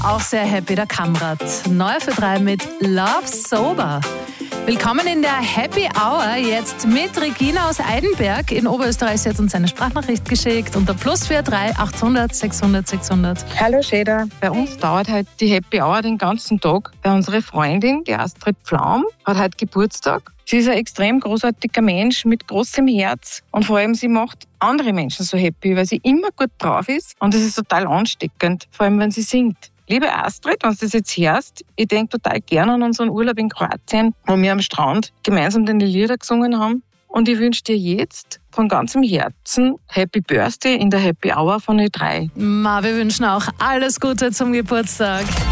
Auch sehr happy der Kamrat. Neu für 3 mit Love Sober. Willkommen in der Happy Hour, jetzt mit Regina aus Eidenberg in Oberösterreich. Sie hat uns eine Sprachnachricht geschickt unter +43 800 600 600. Hallo Schäder, bei uns dauert heute die Happy Hour den ganzen Tag, weil unsere Freundin, die Astrid Pflaum, hat heute Geburtstag. Sie ist ein extrem großartiger Mensch mit großem Herz und vor allem sie macht andere Menschen so happy, weil sie immer gut drauf ist und das ist total ansteckend, vor allem wenn sie singt. Liebe Astrid, wenn du das jetzt hörst, ich denke total gerne an unseren Urlaub in Kroatien, wo wir am Strand gemeinsam die Lieder gesungen haben. Und ich wünsche dir jetzt von ganzem Herzen Happy Birthday in der Happy Hour von Ö3. Wir wünschen auch alles Gute zum Geburtstag.